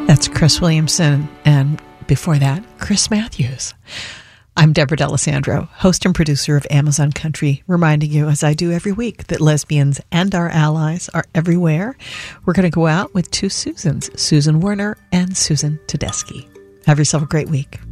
That's Chris Williamson, and before that, Chris Matthews. I'm Deborah D'Alessandro, host and producer of Amazon Country, reminding you, as I do every week, that lesbians and our allies are everywhere. We're going to go out with two Susans, Susan Werner and Susan Tedeschi. Have yourself a great week.